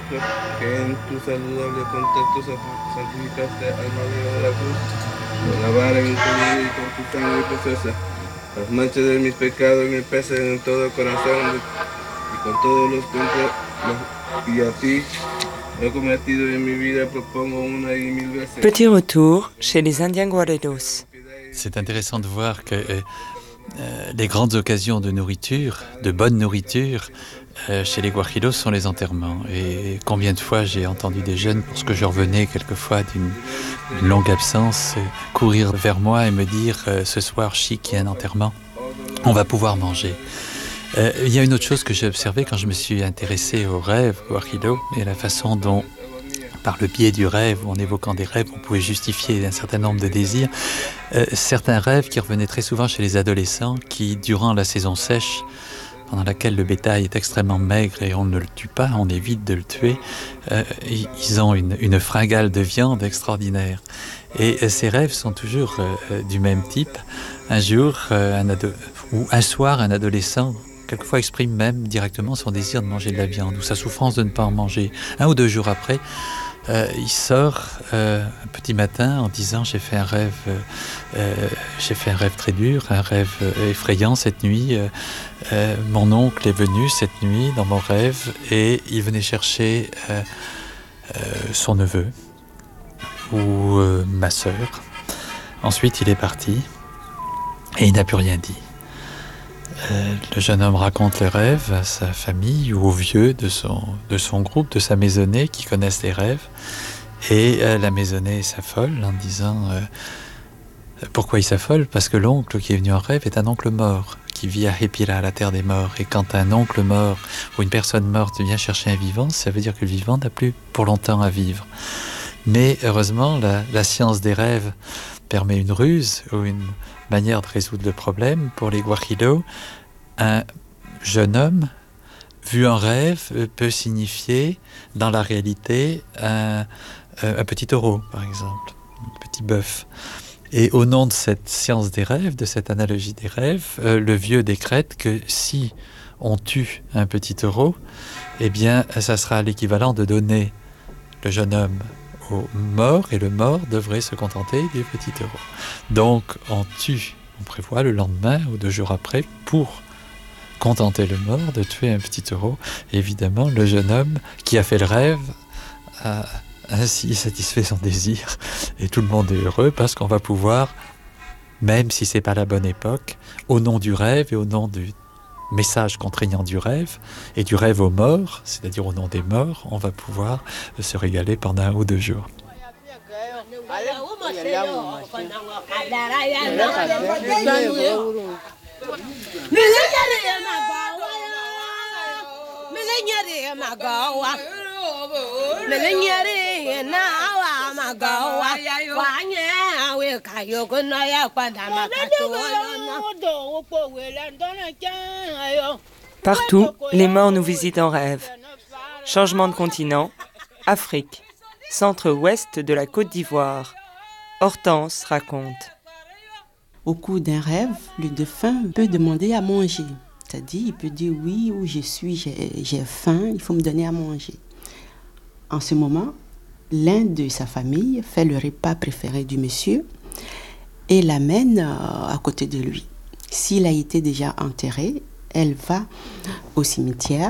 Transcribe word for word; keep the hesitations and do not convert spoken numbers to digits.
que en tu saludable contacto santificaste al María de la cruz, con la vara en tu vida y con tu sangre preciosa. Las manchas de mis pecados me pesan en todo corazón y con todos los puntos y a ti he cometido en mi vida, propongo una y mil veces. Petit retour chez les Indiens Guarreros. C'est intéressant de voir que euh, euh, les grandes occasions de nourriture, de bonne nourriture, euh, chez les Guajiros sont les enterrements. Et combien de fois j'ai entendu des jeunes, lorsque je revenais quelquefois d'une, d'une longue absence, euh, courir vers moi et me dire euh, « Ce soir, chic, il y a un enterrement, on va pouvoir manger ». Euh, il y a une autre chose que j'ai observée quand je me suis intéressé aux rêves Guajiro et la façon dont, par le biais du rêve, ou en évoquant des rêves, on pouvait justifier un certain nombre de désirs. Euh, certains rêves qui revenaient très souvent chez les adolescents qui, durant la saison sèche, pendant laquelle le bétail est extrêmement maigre et on ne le tue pas, on évite de le tuer, euh, ils ont une, une fringale de viande extraordinaire. Et euh, ces rêves sont toujours euh, du même type. Un jour, euh, un ado- ou un soir, un adolescent quelquefois exprime même directement son désir de manger de la viande ou sa souffrance de ne pas en manger. Un ou deux jours après, euh, il sort euh, un petit matin en disant j'ai fait un rêve, euh, euh, j'ai fait un rêve très dur, un rêve euh, effrayant cette nuit. Euh, euh, mon oncle est venu cette nuit dans mon rêve et il venait chercher euh, euh, son neveu ou euh, ma sœur. Ensuite, il est parti et il n'a plus rien dit. Euh, le jeune homme raconte le rêve à sa famille ou aux vieux de son, de son groupe, de sa maisonnée qui connaissent les rêves. Et euh, la maisonnée s'affole en disant euh, pourquoi il s'affole ? Parce que l'oncle qui est venu en rêve est un oncle mort qui vit à Hepira, la terre des morts. Et quand un oncle mort ou une personne morte vient chercher un vivant, ça veut dire que le vivant n'a plus pour longtemps à vivre. Mais heureusement, la, la science des rêves permet une ruse ou une manière de résoudre le problème. Pour les Guajiro, un jeune homme vu en rêve peut signifier dans la réalité un, un petit taureau, par exemple, un petit bœuf. Et au nom de cette science des rêves, de cette analogie des rêves, euh, le vieux décrète que si on tue un petit taureau, eh bien, ça sera l'équivalent de donner le jeune homme au mort, et le mort devrait se contenter du petit taureau. Donc, on tue, on prévoit le lendemain ou deux jours après, pour contenter le mort, de tuer un petit taureau. Et évidemment, le jeune homme qui a fait le rêve a ainsi satisfait son désir, et tout le monde est heureux parce qu'on va pouvoir, même si c'est pas la bonne époque, au nom du rêve et au nom du message contraignant du rêve et du rêve aux morts, c'est-à-dire au nom des morts, on va pouvoir se régaler pendant un ou deux jours. Partout, les morts nous visitent en rêve. Changement de continent, Afrique, centre-ouest de la Côte d'Ivoire. Hortense raconte. Au cours d'un rêve, le défunt peut demander à manger. C'est-à-dire, il peut dire oui, où je suis, j'ai, j'ai faim, il faut me donner à manger. En ce moment, l'un de sa famille fait le repas préféré du monsieur et l'amène à côté de lui. S'il a été déjà enterré, elle va au cimetière